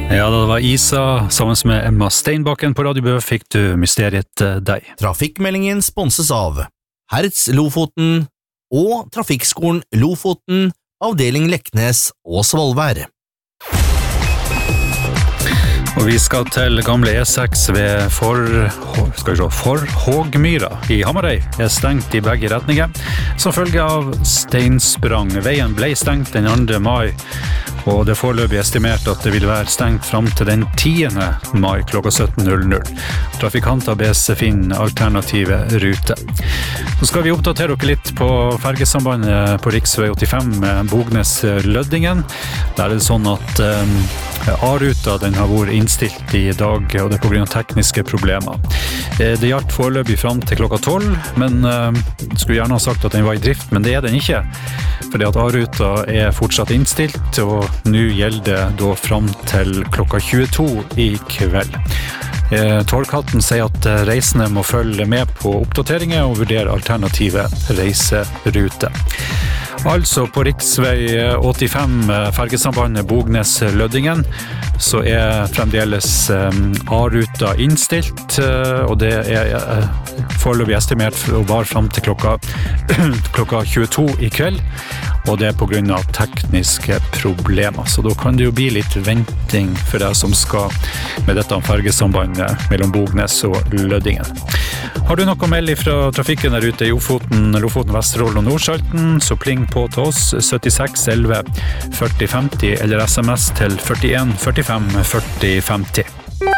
Ja, det var Isa, sammen med Emma Steinbakken på Radio Bø fikk du Mysteriet deg. Trafikkmeldingen sponses av Hertz Lofoten og Trafikkskolen Lofoten, avdeling Leknes og Svolvær. Og vi skal til gamle E6 ved Forhågmyra i Hamarøy. Er stengt i begge retninger, som følge av steinsprang. Veien ble stengt den 2. mai, og det er foreløpig estimert at det vil være stengt frem til den 10. mai klokka 17.00. Trafikanter bes finne alternative ruter. Så skal vi oppdatere dere litt på fergesambandet på riksvei 85 Bognes-Løddingen. Der er det sånn at A-ruta den har vært innstilt i dag, og det er på grunn av tekniske problemer. Det gjaldt foreløpig frem til klokka 12, men skulle gjerne ha sagt at den var i drift, men det er den ikke, fordi at A-ruta er fortsatt innstilt, og nå gjelder det da frem til klokka 22 i kveld. Torghatten sier at reisende må følge med på oppdateringer og vurdere alternative reiseruter. Altså på riksvei 85 fergesambandet Bognes-Løddingen så er fremdeles A-ruta innstilt, og det er foreløpig estimert å vare frem til klokka 22 i kveld, og det er på grunn av tekniske problemer. Så da kan det jo bli litt venting for deg som skal med dette fergesambandet mellom Bognes og Løddingen. Har du noe å melde fra trafikken der ute i Lofoten, Vesterålen og Nordsalten, så pling på til oss 76 11 40 50 eller SMS til 41 45 40 50.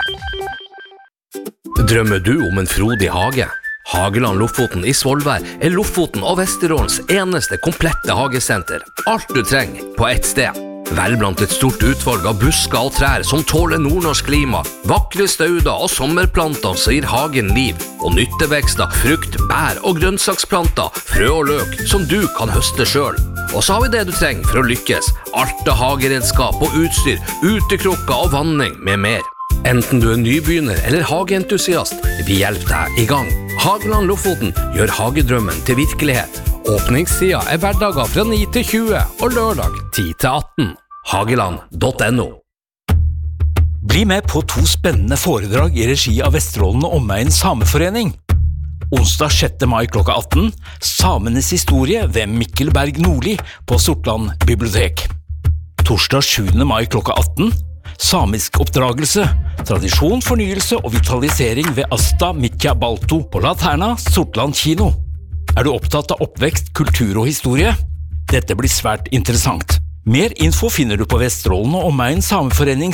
Drømmer du om en frodig hage? Hageland Lofoten i Svolvær er Lofoten og Vesterålens eneste komplette hagesenter. Alt du trenger på ett sted. Vel blant et stort utvalg av busker og trær som tåler nordnorsk klima, vakre stauder og sommerplanter som gir hagen liv, og nyttevekster, frukt, bær og grønnsaksplanter, frø og løk som du kan høste selv. Og så har vi det du trenger for å lykkes. Alt av hageredskap og utstyr, utekrukker og vanning med mer. Enten du er nybegynner eller hageentusiast, vi hjelper deg i gang. Hageland Lofoten gjør hagedrømmen til virkelighet. Åpningstida er hverdager fra 9 til 20 og lørdag 10 til 18. Hageland.no. Bli med på 2 spennende foredrag i regi av Vesterålen og Omegn Sameforening. Onsdag 6. mai klokka 18, Samenes historie ved Mikkel Berg Nordli på Sortland bibliotek. Torsdag 7. mai klokka 18, Samisk oppdragelse, tradisjon, fornyelse og vitalisering ved Asta Mikja Balto på Laterna, Sortland kino. Er du opptatt av oppvekst, kultur og historie? Dette blir svært interessant. Mer info finner du på Vesterålen og Omegn Sameforening